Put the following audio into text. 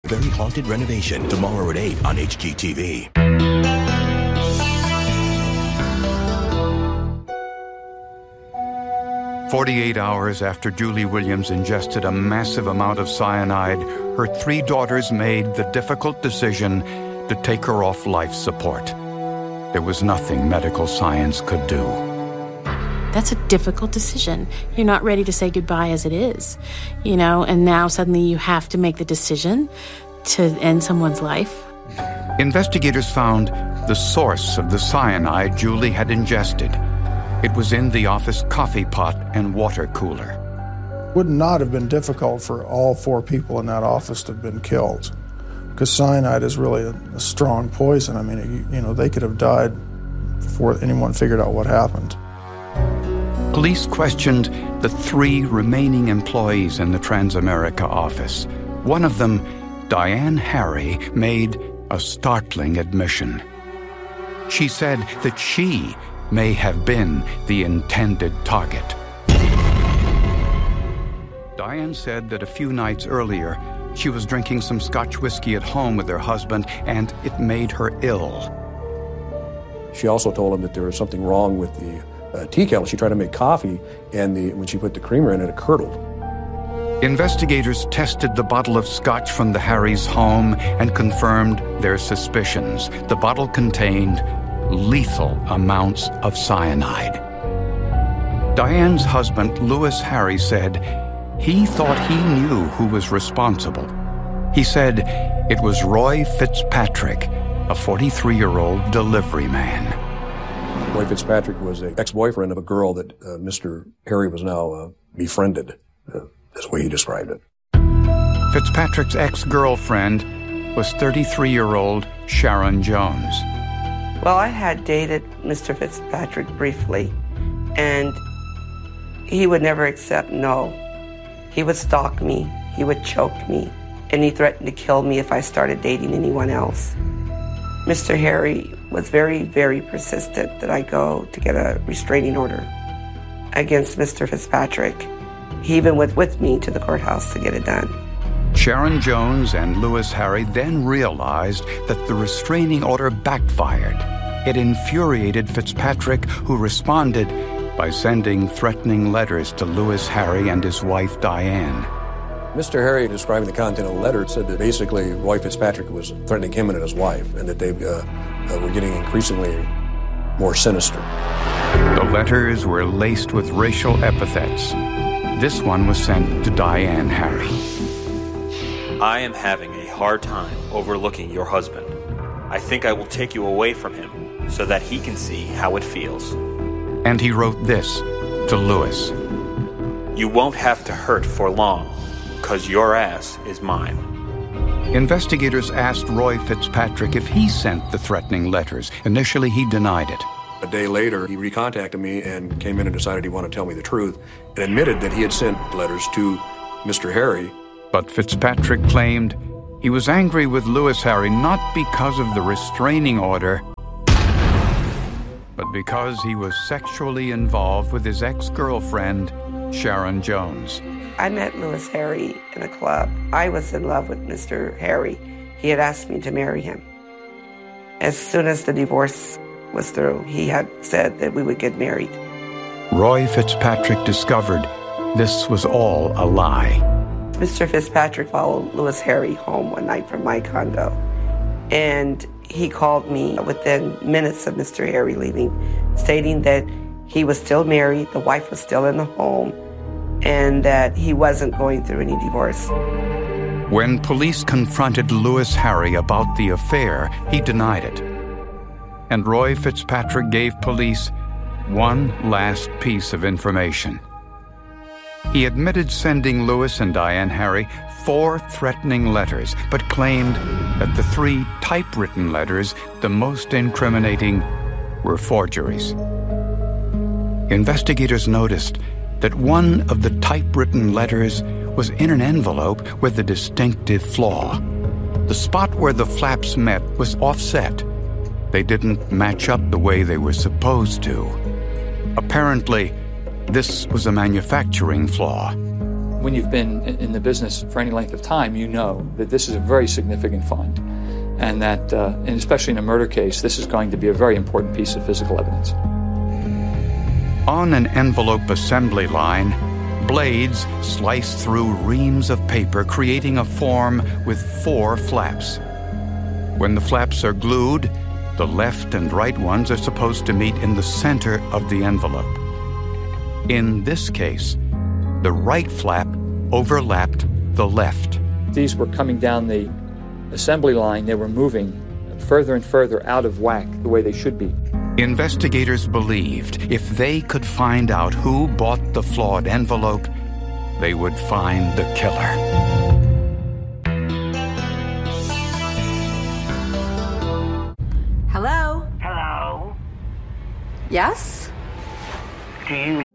Very Haunted Renovation, tomorrow at 8 on HGTV. "48 hours after Julie Williams ingested a massive amount of cyanide, her 3 daughters made the difficult decision to take her off life support. There was nothing medical science could do. That's a difficult decision. You're not ready to say goodbye as it is, and now suddenly you have to make the decision to end someone's life. Investigators found the source of the cyanide Julie had ingested. It was in the office coffee pot and water cooler. Would not have been difficult for all 4 people in that office to have been killed, because cyanide is really a strong poison. I mean, they could have died before anyone figured out what happened. Police questioned the 3 remaining employees in the Transamerica office. One of them, Diane Harry, made a startling admission. She said that she may have been the intended target. Diane said that a few nights earlier, she was drinking some Scotch whiskey at home with her husband, and it made her ill. She also told him that there was something wrong with the tea kettle. She tried to make coffee, and when she put the creamer in it curdled. Investigators tested the bottle of Scotch from the Harrys' home and confirmed their suspicions. The bottle contained lethal amounts of cyanide. Diane's husband, Louis Harry, said he thought he knew who was responsible. He said it was Roy Fitzpatrick, a 43-year-old delivery man. Roy Fitzpatrick was an ex-boyfriend of a girl that Mr. Harry was now befriended, is the way he described it. Fitzpatrick's ex-girlfriend was 33-year-old Sharon Jones. Well, I had dated Mr. Fitzpatrick briefly, and he would never accept no. He would stalk me, he would choke me, and he threatened to kill me if I started dating anyone else. Mr. Harry was very, very persistent that I go to get a restraining order against Mr. Fitzpatrick. He even went with me to the courthouse to get it done. Sharon Jones and Louis Harry then realized that the restraining order backfired. It infuriated Fitzpatrick, who responded by sending threatening letters to Louis Harry and his wife Diane. Mr. Harry, describing the content of the letter, said that basically Roy Fitzpatrick was threatening him and his wife, and that they were getting increasingly more sinister. The letters were laced with racial epithets. This one was sent to Diane Harry. "I am having a hard time overlooking your husband. I think I will take you away from him so that he can see how it feels." And he wrote this to Louis. "You won't have to hurt for long, 'cause your ass is mine." Investigators asked Roy Fitzpatrick if he sent the threatening letters. Initially, he denied it. A day later, he recontacted me and came in and decided he wanted to tell me the truth, and admitted that he had sent letters to Mr. Harry. But Fitzpatrick claimed he was angry with Louis Harry not because of the restraining order, but because he was sexually involved with his ex-girlfriend, Sharon Jones. I met Louis Harry in a club. I was in love with Mr. Harry. He had asked me to marry him. As soon as the divorce was through, he had said that we would get married. Roy Fitzpatrick discovered this was all a lie. Mr. Fitzpatrick followed Louis Harry home one night from my condo, and he called me within minutes of Mr. Harry leaving, stating that he was still married, the wife was still in the home, and that he wasn't going through any divorce. When police confronted Louis Harry about the affair, he denied it. And Roy Fitzpatrick gave police one last piece of information. He admitted sending Louis and Diane Harry 4 threatening letters, but claimed that the 3 typewritten letters, the most incriminating, were forgeries. Investigators noticed that one of the typewritten letters was in an envelope with a distinctive flaw. The spot where the flaps met was offset. They didn't match up the way they were supposed to. Apparently, this was a manufacturing flaw. When you've been in the business for any length of time, you know that this is a very significant find, and that, and especially in a murder case, this is going to be a very important piece of physical evidence. On an envelope assembly line, blades slice through reams of paper, creating a form with 4 flaps. When the flaps are glued, the left and right ones are supposed to meet in the center of the envelope. In this case, the right flap overlapped the left. These were coming down the assembly line. They were moving further and further out of whack the way they should be. Investigators believed if they could find out who bought the flawed envelope, they would find the killer. Hello? Hello? Yes? Do you